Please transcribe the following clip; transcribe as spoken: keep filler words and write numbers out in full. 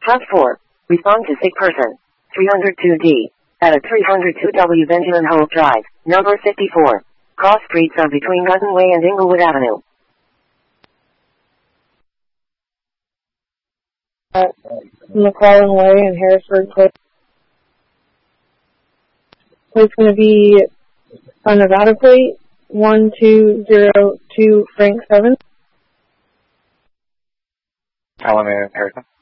Task four. Respond to sick person. three oh two D. At a three oh two W Benjamin Hope Drive, number fifty-four. Cross streets are between Hutton Way and Inglewood Avenue. At McClellan Way and Harrisburg Place. It's going to be a Nevada plate, one two zero two Frank seven. Element Harrison.